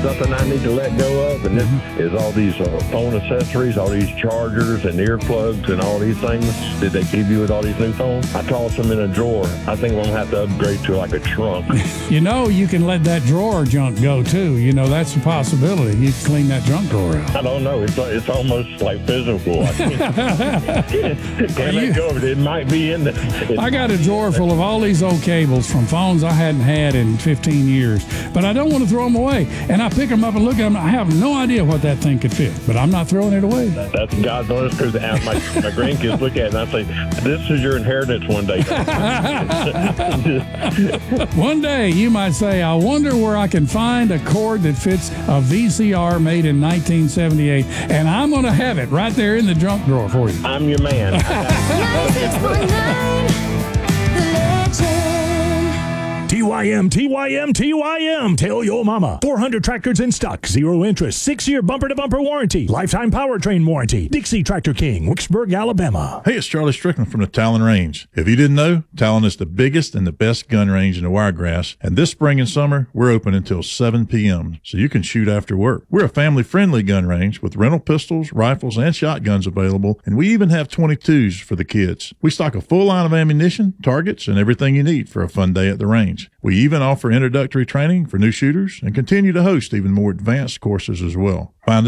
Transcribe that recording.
something I need to let go of, and this is all these phone accessories, all these chargers and earplugs and all these things. Did they keep you with all these new phones? I tossed them in a drawer. I think we're going to have to upgrade to like a trunk. You know, you can let that drawer junk go too. You know, that's a possibility. You can clean that junk drawer out. I don't know. It's almost like physical. I can't let go of it. It might be in there. I got a drawer full of all these old cables from phones I hadn't had in 15 years, but I don't want to throw them away. And I pick them up and look at them. I have no idea what that thing could fit, but I'm not throwing it away. That's God's honest truth. My grandkids look at it and I say, this is your inheritance one day. One day you might say, I wonder where I can find a cord that fits a VCR made in 1978, and I'm going to have it right there in the junk drawer for you. I'm your man. 96.9 The Legend. TYM. Tell your mama. 400 tractors in stock. 0 interest. 6-year bumper-to-bumper warranty. Lifetime powertrain warranty. Dixie Tractor King, Wicksburg, Alabama. Hey, it's Charlie Strickland from the Talon Range. If you didn't know, Talon is the biggest and the best gun range in the Wiregrass. And this spring and summer, we're open until 7 p.m. so you can shoot after work. We're a family-friendly gun range with rental pistols, rifles, and shotguns available. And we even have 22s for the kids. We stock a full line of ammunition, targets, and everything you need for a fun day at the range. We even offer introductory training for new shooters and continue to host even more advanced courses as well. Find